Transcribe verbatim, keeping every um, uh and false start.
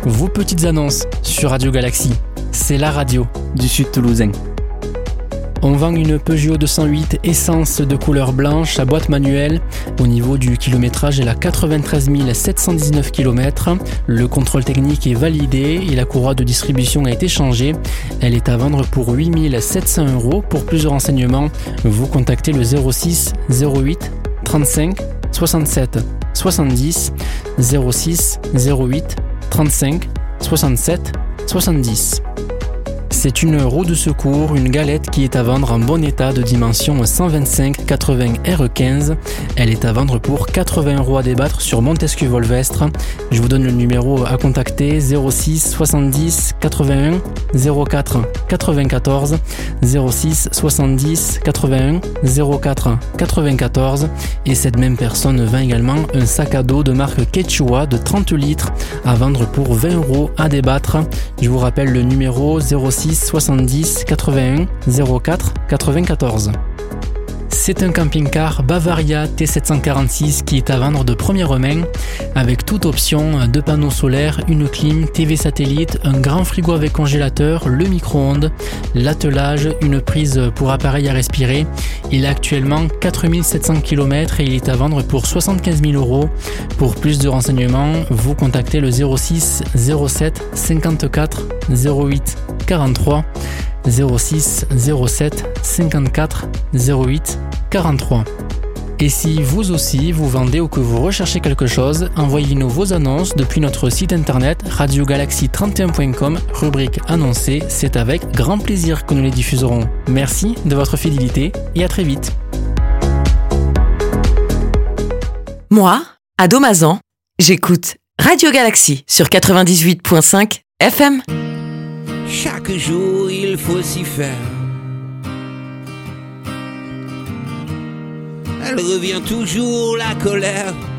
vos petites annonces sur Radio Galaxy. C'est la radio du Sud Toulousain. On vend une Peugeot deux cent huit essence de couleur blanche à boîte manuelle. Au niveau du kilométrage, elle a quatre-vingt-treize mille sept cent dix-neuf kilomètres. Le contrôle technique est validé et la courroie de distribution a été changée. Elle est à vendre pour huit mille sept cents euros. Pour plus de renseignements, vous contactez le zéro six zéro huit trente-cinq soixante-sept soixante-dix zéro six zéro huit trente-cinq soixante-sept soixante-dix. C'est une roue de secours, une galette qui est à vendre en bon état de dimension cent vingt-cinq quatre-vingts R quinze. Elle est à vendre pour quatre-vingts euros à débattre sur Montesquieu Volvestre. Je vous donne le numéro à contacter zéro six soixante-dix quatre-vingt-un zéro quatre quatre-vingt-quatorze zéro six soixante-dix quatre-vingt-un zéro quatre quatre-vingt-quatorze. Et cette même personne vend également un sac à dos de marque Quechua de trente litres à vendre pour vingt euros à débattre. Je vous rappelle le numéro zéro six soixante-dix quatre-vingt-un zéro quatre quatre-vingt-quatorze. C'est un camping-car Bavaria T sept cent quarante-six qui est à vendre de première main avec toute option, deux panneaux solaires, une clim, T V satellite, un grand frigo avec congélateur, le micro-ondes, l'attelage, une prise pour appareil à respirer. Il a actuellement quatre mille sept cents kilomètres et il est à vendre pour soixante-quinze mille euros. Pour plus de renseignements, vous contactez le zéro six zéro sept cinquante-quatre zéro huit quarante-trois zéro six zéro sept cinquante-quatre zéro huit quarante-trois. Et si vous aussi vous vendez ou que vous recherchez quelque chose, envoyez-nous vos annonces depuis notre site internet radio galaxy trente et un point com, rubrique annoncée. C'est avec grand plaisir que nous les diffuserons. Merci de votre fidélité et à très vite. Moi, à Domazan, j'écoute Radio Galaxy sur quatre-vingt-dix-huit point cinq F M. Chaque jour il faut s'y faire. Elle revient toujours la colère.